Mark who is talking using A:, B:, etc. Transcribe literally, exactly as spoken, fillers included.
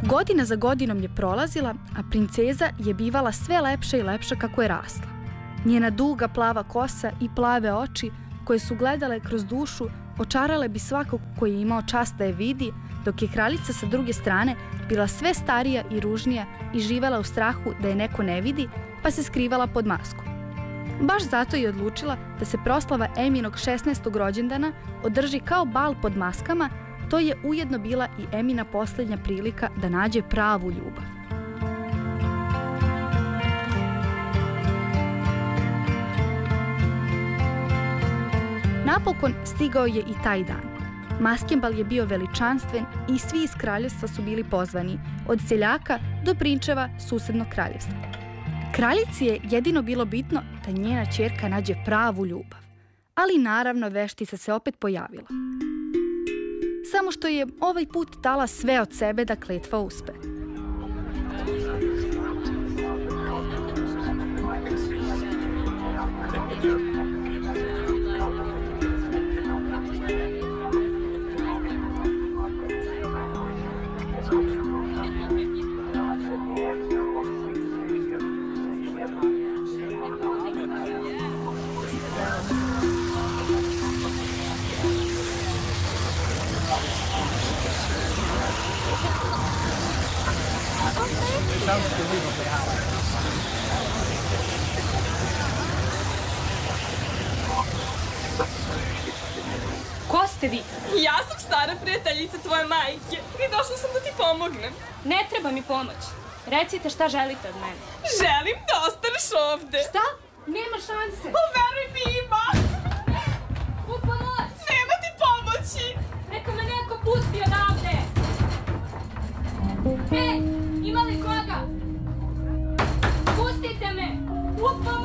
A: Godina za godinom je prolazila, a princeza je bivala sve lepša i lepša kako je rasla. Njena duga plava kosa i plave oči, koje su gledale kroz dušu, očarale bi svakog koji je imao čast da je vidi, dok je kraljica sa druge strane bila sve starija i ružnija i živela u strahu da je neko ne vidi, pa se skrivala pod maskom. Baš zato je odlučila da se proslava Eminog šesnaestog rođendana održi kao bal pod maskama. To je ujedno bila i Emina posljednja prilika da nađe pravu ljubav. Napokon stigao je i taj dan. Maskenbal je bio veličanstven i svi iz kraljevstva su bili pozvani, od seljaka do prinčeva susednog kraljevstva. Kraljici je jedino bilo bitno da njena ćerka nađe pravu ljubav. Ali naravno veštica se opet pojavila. Samo što je ovaj put dala sve od sebe da kletva uspe.
B: Ko ste vi?
C: Ja sam stara prijateljica tvoje majke i došla sam da ti pomognem.
B: Ne treba mi pomoć. Recite šta želite od mene.
C: Želim da ostaneš ovde.
B: Šta? Nema šanse.
C: Poveruj mi, ima.
B: U pomoć!
C: Nema ti pomoći.
B: Neka me neko pusti odavde. E, ima li koga? Pustite me! U pomoć!